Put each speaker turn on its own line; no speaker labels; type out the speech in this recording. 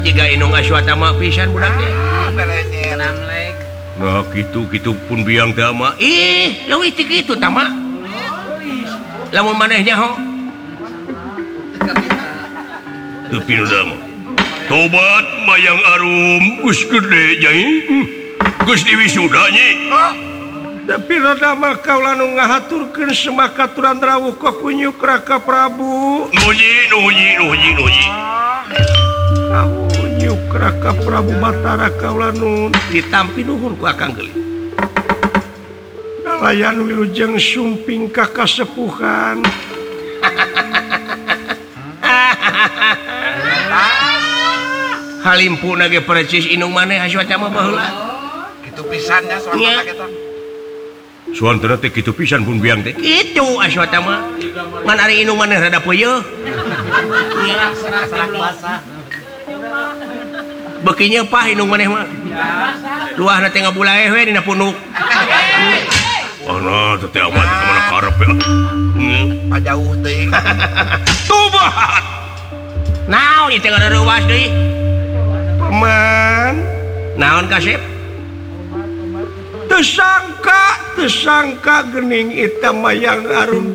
jika inung aswatama pisan budak teh. Nah gitu pun biang tama. Leuwih ti kitu tama. Lamun manehnya ho. Teu pinu dama. Tobat mayang arum geus gede nyai. Geus diwisuda nyi. Tapi rada mah kaula nu ngahaturkeun semakaturan rawuh ka kunyuk Raka Prabu. Nuji. Kunyuk Raka Prabu Batara kaula nu ditampi nuhun ku Akang Geli. Nalayan wilujeng sumping ka kasepuhan. Halimpuna ge percis inung maneh aswata mah baheula.
Kitu pisannya soalnya kita.
Suantara teh kitu pisan pun biang teh. Kitu aswata mah. Man ari inung maneh rada peuyeul. Bekinya pah inung maneh mah. Luahna teh ngabulaeh we dina punuk. Ana teh amat ka mana karep ya.
Pajauh teuing.
Tobat. Naon ieu teh ngareuwas deui? Paman. Naon Kasep? Tersangka gening eta mayang arum